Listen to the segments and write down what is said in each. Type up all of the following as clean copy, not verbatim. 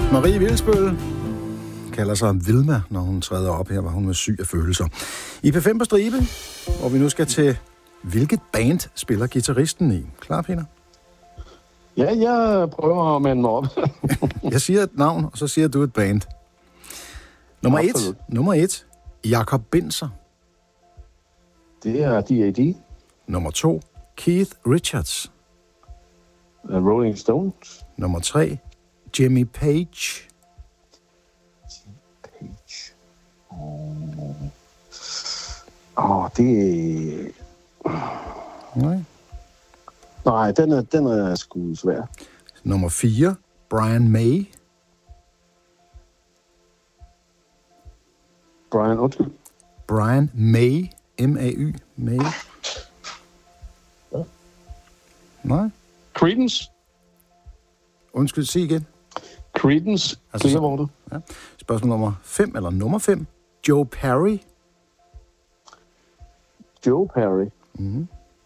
Marie Vilsbøl kalder sig Vilma, når hun træder op. Her var hun med syg af følelser. I P5 på stribe, hvor vi nu skal til, hvilket band spiller guitaristen i? Klar, Peter? Ja, jeg prøver at mande mig op. Jeg siger et navn, og så siger du et band. Nummer et, Jakob Binzer. Det er D.A.D. Nummer 2, Keith Richards. Rolling Stones. Nummer 3, Jimmy Page. Det... Nej, den er sgu svær. Nummer 4, Brian May. Brian May. M-A-Y. May. Ja. Nej. Creedence. Undskyld, sig igen. Creedence. Altså, ja. Spørgsmål nummer 5, eller nummer 5. Joe Perry. Joe Perry. Mhm.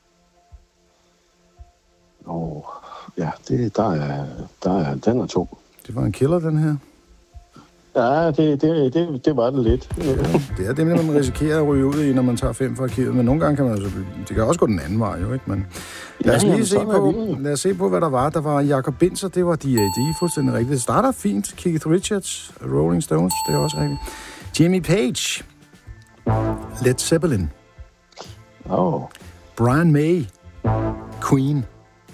Ja, den er tung. Det var en killer, den her. Ja, det var det lidt. Ja, det er det, man risikerer at ryge ud i, når man tager 5 fra arkivet. Men nogle gange kan man jo det kan også gå den anden vej, jo ikke? Men lad os se på, hvad der var. Der var Jakob Binzer, det var D.A.D. Fuldstændig rigtigt. Det starter fint. Keith Richards, Rolling Stones, det er også rigtigt. Jimmy Page. Led Zeppelin. Brian May. Queen.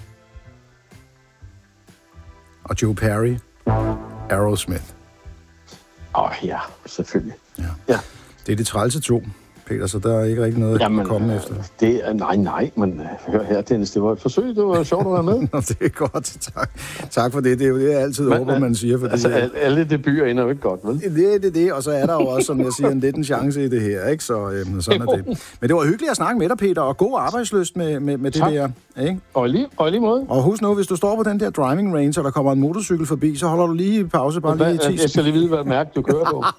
Og Joe Perry. Aerosmith. Ja, selvfølgelig. Ja. Det er de trælse 2, Peter, så der er ikke rigtig noget at komme efter. Det er, nej, men hør her, Dennis, det var et forsøg, det var sjovt at være med. Nå, det er godt, tak for det. Det er jo det, jeg altid håber, man siger. Fordi altså, alle debuter ender jo ikke godt, vel? Det, og så er der jo også, som jeg siger, en lidt en chance i det her, ikke? Så sådan er det. Men det var hyggeligt at snakke med dig, Peter, og god arbejdslyst med det der, ikke? Og lige måde. Og husk nu, hvis du står på den der driving range, og der kommer en motorcykel forbi, så holder du lige pause, bare lige 10 sekunder. Jeg skal lige vide, hvad mærke du kører på.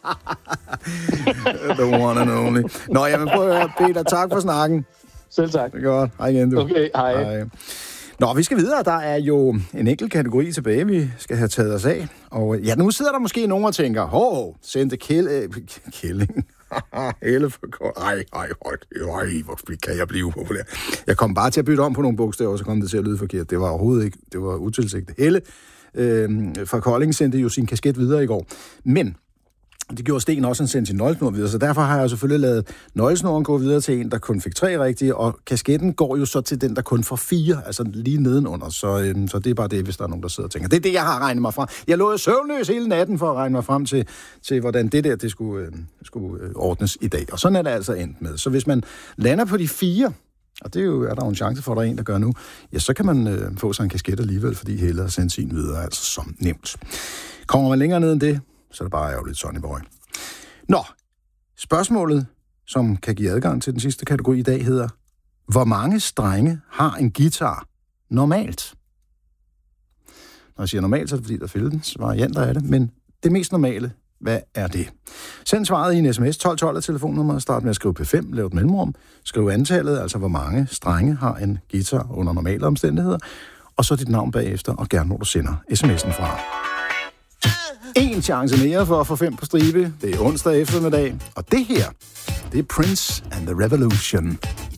The one and only. Nå, jamen prøv at høre, Peter, tak for snakken. Selv tak. Det er godt. Hej igen, du. Okay, hej. Nå, vi skal videre. Der er jo en enkelt kategori tilbage, vi skal have taget os af. Og ja, nu sidder der måske nogen og tænker, sendte kælling. Helle for godt. Ej, hvor kan jeg blive upopulær. Jeg kom bare til at bytte om på nogle bogstaver, så kom det til at lyde forkert. Det var overhovedet ikke, det var utilsigtet. Helle fra Kolding sendte jo sin kasket videre i går. Men det gjorde Sten også, en sendte sin nøglesnor videre, så derfor har jeg selvfølgelig lavet nøglesnoren gå videre til en, der kun fik 3 rigtige, og kasketten går jo så til den, der kun får 4, altså lige nedenunder, så det er bare det, hvis der er nogen, der sidder og tænker. Det er det, jeg har regnet mig frem. Jeg lå søvnløs hele natten for at regne mig frem til hvordan det der, det skulle ordnes i dag, og sådan er det altså endt med. Så hvis man lander på de 4, og det er der jo en chance for, at der er en, der gør nu, ja, så kan man få sig en kasket alligevel, fordi Helle har sendt sin videre, altså som nemt. Kommer man længere ned end det, så er det bare ærgerligt, Sonny Boy. Nå, spørgsmålet, som kan give adgang til den sidste kategori i dag, hedder: hvor mange strenge har en guitar normalt? Når jeg siger normalt, så er det fordi, der findes varianter af det, men det mest normale, hvad er det? Send svaret i en sms, 1212 er telefonnummer, start med at skrive P5, lav et mellemrum, skriv antallet, altså hvor mange strenge har en guitar under normale omstændigheder, og så dit navn bagefter, og gerne hvor du sender sms'en fra. En chance mere for at få 5 på stribe. Det er onsdag eftermiddag, og det her, det er Prince and the Revolution.